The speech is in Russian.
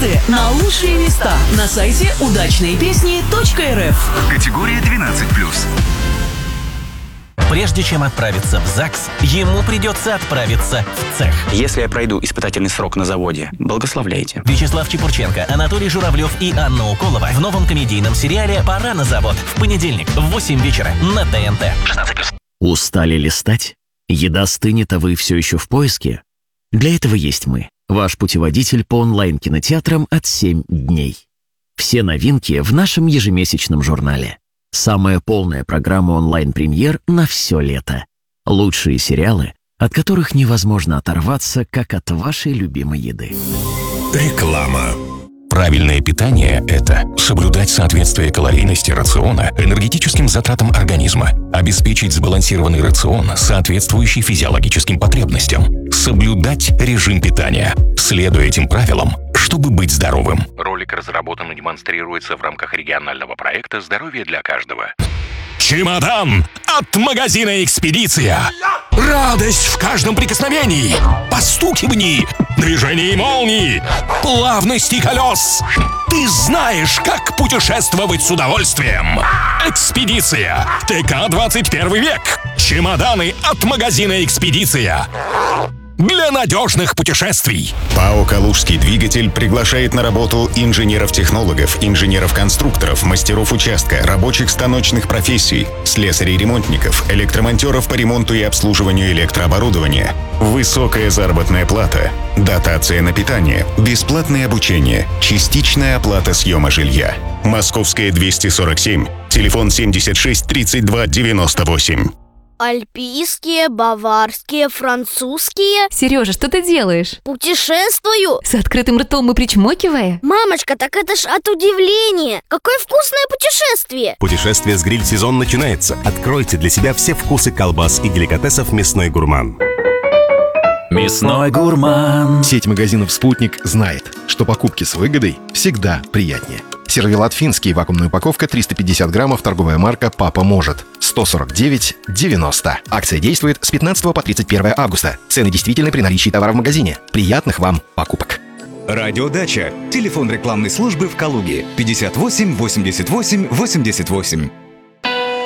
Билеты на лучшие места на сайте удачныепесни.рф. Категория 12+. Прежде чем отправиться в ЗАГС, ему придется отправиться в цех. Если я пройду испытательный срок на заводе, благословляйте. Вячеслав Чепурченко, Анатолий Журавлев и Анна Уколова в новом комедийном сериале «Пора на завод» в понедельник в 8 вечера на ТНТ. 16+. Устали листать? Еда стынет, а вы все еще в поиске? Для этого есть мы, ваш путеводитель по онлайн-кинотеатрам от 7 дней. Все новинки в нашем ежемесячном журнале. Самая полная программа онлайн-премьер на все лето. Лучшие сериалы, от которых невозможно оторваться, как от вашей любимой еды. Реклама. Правильное питание – это соблюдать соответствие калорийности рациона энергетическим затратам организма, обеспечить сбалансированный рацион, соответствующий физиологическим потребностям, соблюдать режим питания, следуя этим правилам, чтобы быть здоровым. Ролик разработан и демонстрируется в рамках регионального проекта «Здоровье для каждого». Чемодан от магазина «Экспедиция». Радость в каждом прикосновении, постукивании, движении молний, плавности колес. Ты знаешь, как путешествовать с удовольствием. «Экспедиция». ТК 21 век. Чемоданы от магазина «Экспедиция». Для надежных путешествий. ПАО «Калужский двигатель» приглашает на работу инженеров-технологов, инженеров-конструкторов, мастеров участка, рабочих станочных профессий, слесарей-ремонтников, электромонтеров по ремонту и обслуживанию электрооборудования. Высокая заработная плата, дотация на питание, бесплатное обучение, частичная оплата съема жилья. Московская 247, телефон 76 32 98. Альпийские, баварские, французские. Сережа, что ты делаешь? Путешествую. С открытым ртом и причмокивая? Мамочка, так это ж от удивления. Какое вкусное путешествие! Путешествие с гриль-сезон начинается. Откройте для себя все вкусы колбас и деликатесов «Мясной гурман». Мясной гурман. Сеть магазинов «Спутник» знает, что покупки с выгодой всегда приятнее. Сервелат финский, вакуумная упаковка, 350 граммов, торговая марка «Папа может». 149,90. Акция действует с 15 по 31 августа. Цены действительны при наличии товара в магазине. Приятных вам покупок. Радиодача. Телефон рекламной службы в Калуге. 58 88 88.